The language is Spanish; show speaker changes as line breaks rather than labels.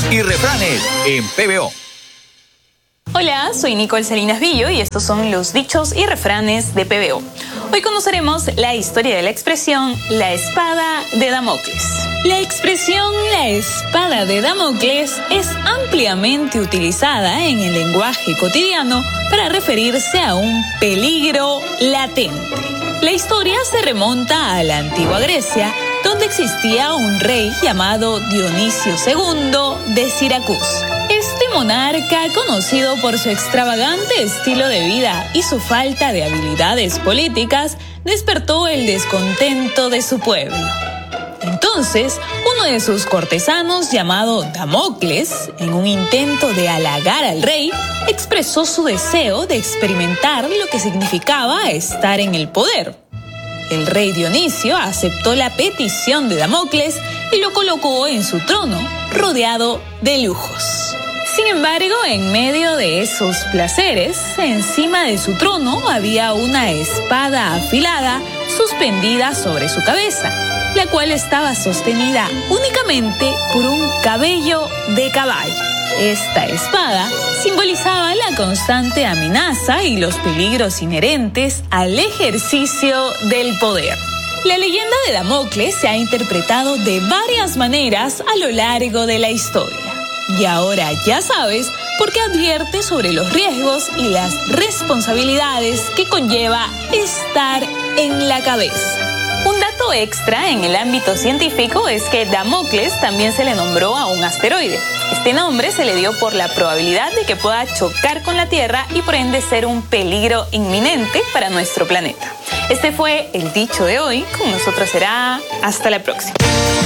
dichos y refranes en PBO.
Hola, soy Nicole Salinas Villo y estos son los dichos y refranes de PBO. Hoy conoceremos la historia de la expresión la espada de Damocles. La expresión la espada de Damocles es ampliamente utilizada en el lenguaje cotidiano para referirse a un peligro latente. La historia se remonta a la antigua Grecia, donde existía un rey llamado Dionisio II de Siracusa. Este monarca, conocido por su extravagante estilo de vida y su falta de habilidades políticas, despertó el descontento de su pueblo. Entonces, uno de sus cortesanos, llamado Damocles, en un intento de halagar al rey, expresó su deseo de experimentar lo que significaba estar en el poder. El rey Dionisio aceptó la petición de Damocles y lo colocó en su trono, rodeado de lujos. Sin embargo, en medio de esos placeres, encima de su trono había una espada afilada suspendida sobre su cabeza, la cual estaba sostenida únicamente por un cabello de caballo. Esta espada simbolizaba la constante amenaza y los peligros inherentes al ejercicio del poder. La leyenda de Damocles se ha interpretado de varias maneras a lo largo de la historia. Y ahora ya sabes por qué advierte sobre los riesgos y las responsabilidades que conlleva estar en la cabeza. Un dato extra en el ámbito científico es que Damocles también se le nombró a un asteroide. Este nombre se le dio por la probabilidad de que pueda chocar con la Tierra y por ende ser un peligro inminente para nuestro planeta. Este fue el dicho de hoy. Con nosotros será hasta la próxima.